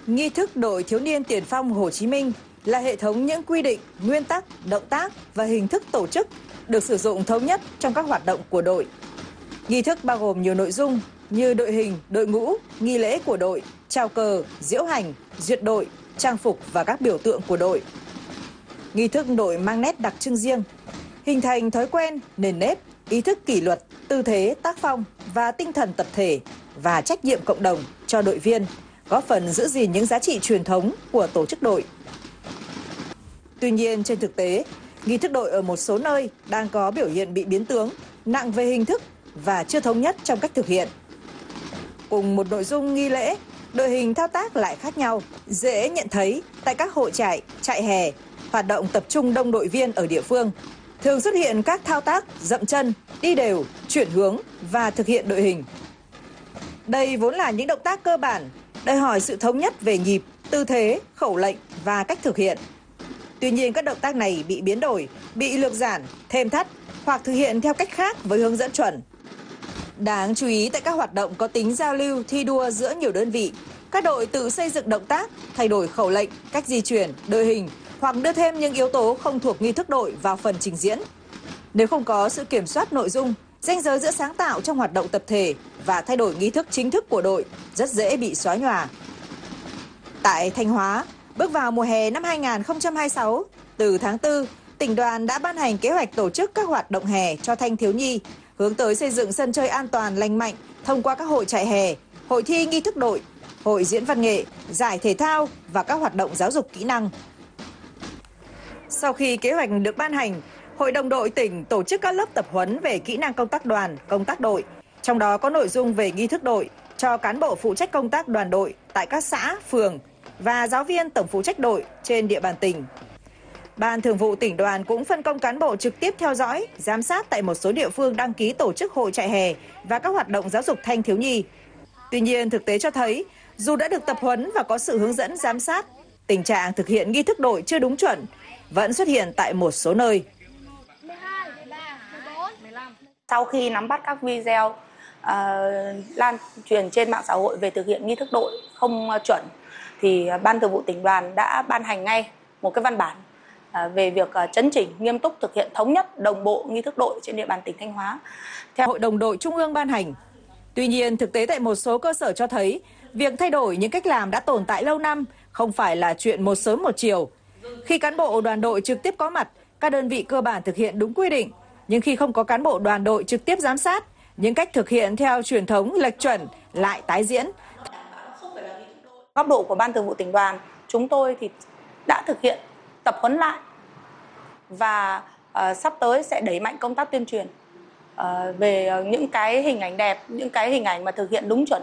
Nghi thức đội thiếu niên tiền phong Hồ Chí Minh là hệ thống những quy định, nguyên tắc, động tác và hình thức tổ chức được sử dụng thống nhất trong các hoạt động của đội. Nghi thức bao gồm nhiều nội dung như đội hình, đội ngũ, nghi lễ của đội, chào cờ, diễu hành, duyệt đội, trang phục và các biểu tượng của đội. Nghi thức đội mang nét đặc trưng riêng, hình thành thói quen, nền nếp, ý thức kỷ luật, tư thế, tác phong và tinh thần tập thể và trách nhiệm cộng đồng cho đội viên, góp phần giữ gìn những giá trị truyền thống của tổ chức đội. Tuy nhiên, trên thực tế, nghi thức đội ở một số nơi đang có biểu hiện bị biến tướng, nặng về hình thức và chưa thống nhất trong cách thực hiện. Cùng một nội dung nghi lễ, đội hình thao tác lại khác nhau, dễ nhận thấy tại các hội trại, trại hè, hoạt động tập trung đông đội viên ở địa phương. Thường xuất hiện các thao tác dậm chân, đi đều, chuyển hướng và thực hiện đội hình. Đây vốn là những động tác cơ bản, đòi hỏi sự thống nhất về nhịp, tư thế, khẩu lệnh và cách thực hiện. Tuy nhiên các động tác này bị biến đổi, bị lược giản, thêm thắt hoặc thực hiện theo cách khác với hướng dẫn chuẩn. Đáng chú ý tại các hoạt động có tính giao lưu, thi đua giữa nhiều đơn vị, các đội tự xây dựng động tác, thay đổi khẩu lệnh, cách di chuyển, đội hình hoặc đưa thêm những yếu tố không thuộc nghi thức đội vào phần trình diễn. Nếu không có sự kiểm soát nội dung, ranh giới giữa sáng tạo trong hoạt động tập thể và thay đổi nghi thức chính thức của đội rất dễ bị xóa nhòa. Tại Thanh Hóa, bước vào mùa hè năm 2026, từ tháng 4, tỉnh đoàn đã ban hành kế hoạch tổ chức các hoạt động hè cho thanh thiếu nhi, hướng tới xây dựng sân chơi an toàn lành mạnh thông qua các hội trại hè, hội thi nghi thức đội, hội diễn văn nghệ, giải thể thao và các hoạt động giáo dục kỹ năng. Sau khi kế hoạch được ban hành, Hội đồng đội tỉnh tổ chức các lớp tập huấn về kỹ năng công tác đoàn, công tác đội, trong đó có nội dung về nghi thức đội cho cán bộ phụ trách công tác đoàn đội tại các xã, phường và giáo viên tổng phụ trách đội trên địa bàn tỉnh. Ban Thường vụ tỉnh đoàn cũng phân công cán bộ trực tiếp theo dõi, giám sát tại một số địa phương đăng ký tổ chức hội trại hè và các hoạt động giáo dục thanh thiếu nhi. Tuy nhiên, thực tế cho thấy, dù đã được tập huấn và có sự hướng dẫn giám sát, tình trạng thực hiện nghi thức đội chưa đúng chuẩn vẫn xuất hiện tại một số nơi. Sau khi nắm bắt các video lan truyền trên mạng xã hội về thực hiện nghi thức đội không chuẩn, thì Ban Thường vụ tỉnh đoàn đã ban hành ngay một cái văn bản về việc chấn chỉnh, nghiêm túc thực hiện thống nhất, đồng bộ nghi thức đội trên địa bàn tỉnh Thanh Hóa. Theo Hội đồng đội Trung ương ban hành. Tuy nhiên, thực tế tại một số cơ sở cho thấy việc thay đổi những cách làm đã tồn tại lâu năm không phải là chuyện một sớm một chiều. Khi cán bộ đoàn đội trực tiếp có mặt, các đơn vị cơ bản thực hiện đúng quy định. Nhưng khi không có cán bộ đoàn đội trực tiếp giám sát, những cách thực hiện theo truyền thống lệch chuẩn lại tái diễn. Góc độ của Ban Thường vụ tỉnh đoàn, chúng tôi thì đã thực hiện tập huấn lại và sắp tới sẽ đẩy mạnh công tác tuyên truyền về những cái hình ảnh đẹp, những cái hình ảnh mà thực hiện đúng chuẩn